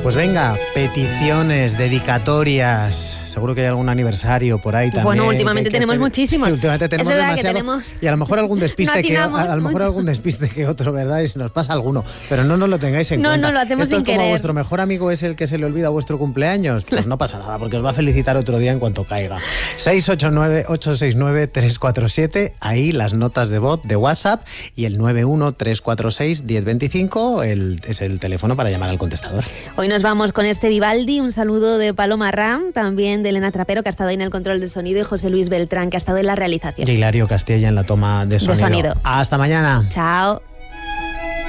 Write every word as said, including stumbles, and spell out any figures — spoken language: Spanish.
Pues venga, peticiones, dedicatorias. Seguro que hay algún aniversario por ahí también. Bueno, últimamente tenemos hacer... muchísimos. Sí, últimamente tenemos es demasiado. Que tenemos... Y a lo mejor algún despiste no que a, a lo mejor algún despiste que otro, ¿verdad? Y si nos pasa alguno. Pero no nos lo tengáis en no, cuenta. No, no lo hacemos Esto sin es como querer. Vuestro mejor amigo es el que se le olvida vuestro cumpleaños. Pues no pasa nada, porque os va a felicitar otro día en cuanto caiga. seis ocho nueve, ocho seis nueve, tres cuatro siete. Ahí las notas de voz de WhatsApp. Y el nueve uno, tres cuatro seis, uno cero dos cinco el, es el teléfono para llamar al contestador. Hoy nos vamos con este Vivaldi. Un saludo de Paloma Ram, también de Elena Trapero, que ha estado ahí en el control de sonido, y José Luis Beltrán, que ha estado en la realización. Y Hilario Castilla en la toma de sonido. De sonido. Hasta mañana. Chao.